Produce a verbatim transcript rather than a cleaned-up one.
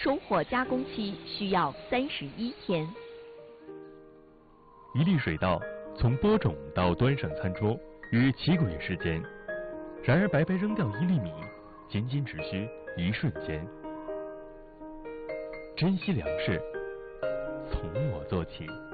收获加工期需要三十一天。 一粒水稻从播种到端上餐桌约七个月时间，然而白白扔掉一粒米，仅仅只需一瞬间。珍惜粮食，从我做起。